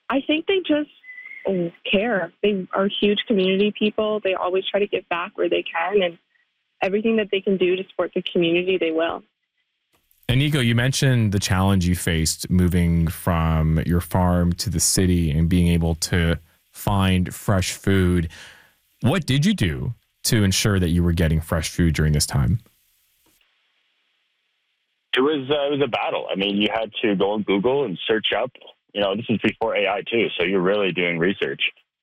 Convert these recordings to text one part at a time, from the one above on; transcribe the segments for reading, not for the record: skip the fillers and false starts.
I think they just care. They are huge community people. They always try to give back where they can, and everything that they can do to support the community, they will. And Nico, you mentioned the challenge you faced moving from your farm to the city and being able to find fresh food. What did you do to ensure that you were getting fresh food during this time? It was a battle. I mean, you had to go on Google and search up. This is before AI too, so you're really doing research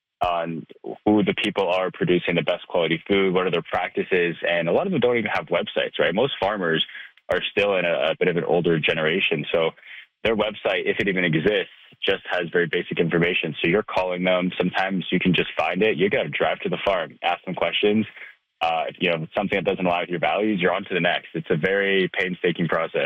on who the people are producing the best quality food, what are their practices, and a lot of them don't even have websites, right? Most farmers are still in a bit of an older generation, so their website, if it even exists, just has very basic information. So you're calling them. Sometimes you can just find it. You got to drive to the farm, ask them questions. If it's something that doesn't align with your values, you're on to the next. It's a very painstaking process,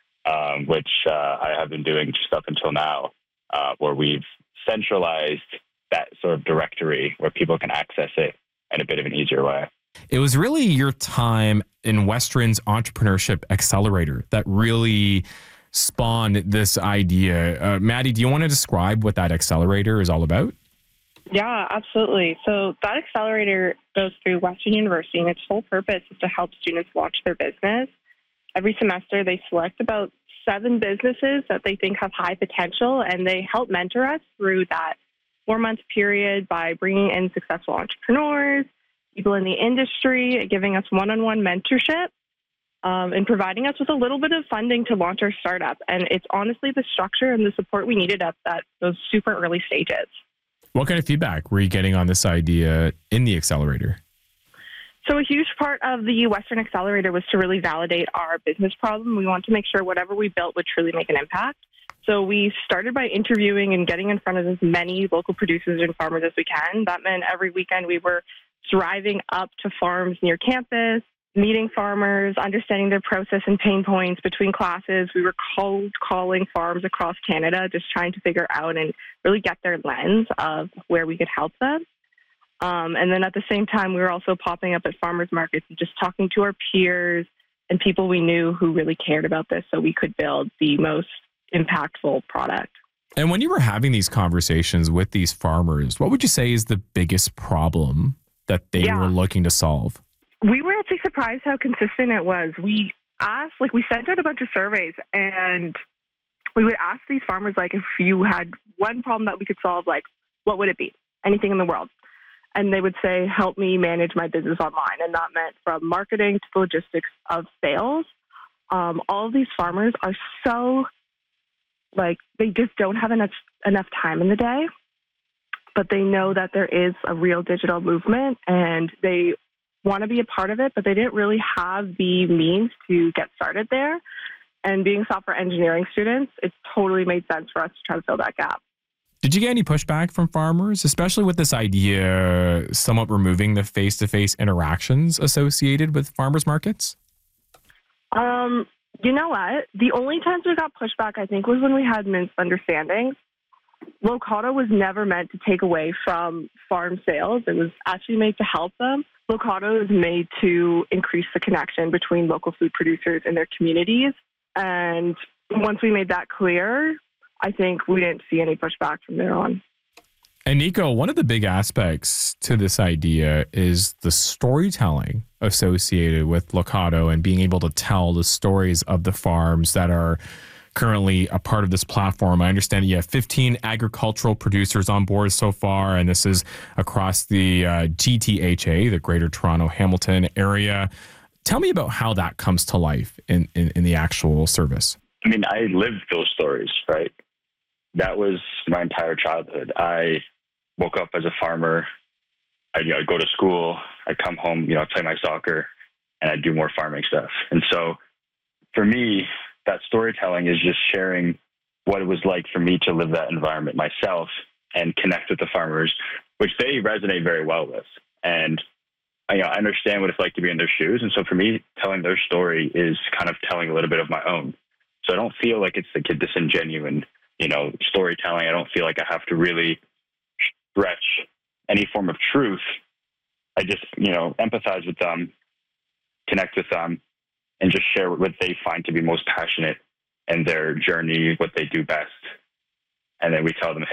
which I have been doing just up until now, where we've centralized that sort of directory where people can access it in a bit of an easier way. It was really your time in Western's Entrepreneurship Accelerator that really spawned this idea. Maddie, do you want to describe what that accelerator is all about? Yeah, absolutely. So that accelerator goes through Western University, and its whole purpose is to help students launch their business. Every semester, they select about 7 businesses that they think have high potential, and they help mentor us through that 4-month period by bringing in successful entrepreneurs, people in the industry, giving us one-on-one mentorship, and providing us with a little bit of funding to launch our startup. And it's honestly the structure and the support we needed at those super early stages. What kind of feedback were you getting on this idea in the accelerator? So a huge part of the Western Accelerator was to really validate our business problem. We want to make sure whatever we built would truly make an impact. So we started by interviewing and getting in front of as many local producers and farmers as we can. That meant every weekend we were driving up to farms near campus, meeting farmers, understanding their process and pain points between classes. We were cold calling farms across Canada, just trying to figure out and really get their lens of where we could help them. And then at the same time, we were also popping up at farmers markets and just talking to our peers and people we knew who really cared about this so we could build the most impactful product. And when you were having these conversations with these farmers, what would you say is the biggest problem that they were looking to solve? We were actually surprised how consistent it was. We sent out a bunch of surveys, and we would ask these farmers, if you had one problem that we could solve, what would it be? Anything in the world. And they would say, help me manage my business online. And that meant from marketing to logistics of sales. All of these farmers are so, they just don't have enough time in the day, but they know that there is a real digital movement, and they want to be a part of it, but they didn't really have the means to get started there. And being software engineering students, it totally made sense for us to try to fill that gap. Did you get any pushback from farmers, especially with this idea somewhat removing the face-to-face interactions associated with farmers markets? You know what? The only times we got pushback, I think, was when we had misunderstandings. Locado was never meant to take away from farm sales. It was actually made to help them. Locado is made to increase the connection between local food producers and their communities. And once we made that clear, I think we didn't see any pushback from there on. And Nico, one of the big aspects to this idea is the storytelling associated with Locado and being able to tell the stories of the farms that are currently a part of this platform. I understand that you have 15 agricultural producers on board so far, and this is across the GTHA, the Greater Toronto Hamilton area. Tell me about how that comes to life in the actual service. I mean, I lived those stories, right? That was my entire childhood. I woke up as a farmer. I'd go to school. I'd come home, I'd play my soccer, and I'd do more farming stuff. And so for me, that storytelling is just sharing what it was like for me to live that environment myself and connect with the farmers, which they resonate very well with. And I understand what it's like to be in their shoes. And so for me, telling their story is kind of telling a little bit of my own. So I don't feel like it's like a disingenuous, storytelling. I don't feel like I have to really stretch any form of truth. I just, empathize with them, connect with them, and just share what they find to be most passionate in their journey, what they do best. And then we tell them,